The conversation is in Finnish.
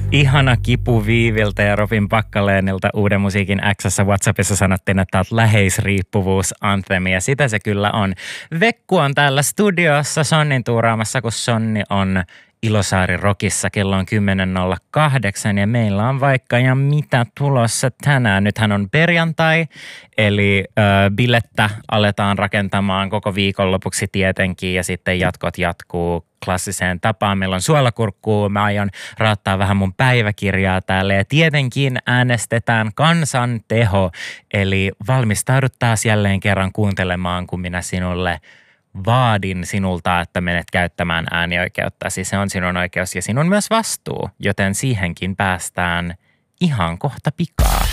Ihana Kipu Viiviltä ja Robin Packalenilta Uuden musiikin X:ssä WhatsAppissa sanottiin, että tää on läheisriippuvuus-anthemi ja sitä se kyllä on. Vekku on täällä studiossa Sonnin tuuraamassa, kun Sonni on Ilosaari Rockissa. Kello on 10.08 ja meillä on vaikka ja mitä tulossa tänään. Nythän on perjantai, eli bilettä aletaan rakentamaan koko viikonlopuksi tietenkin ja sitten jatkot jatkuu klassiseen tapaan. Meillä on suolakurkkuu, mä aion raottaa vähän mun päiväkirjaa täällä ja tietenkin äänestetään kansan teho. Eli valmistaudut taas jälleen kerran kuuntelemaan, kun minä sinulle vaadin sinulta, että menet käyttämään äänioikeutta. Siis se on sinun oikeus ja sinun myös vastuu, joten siihenkin päästään ihan kohta pikaa.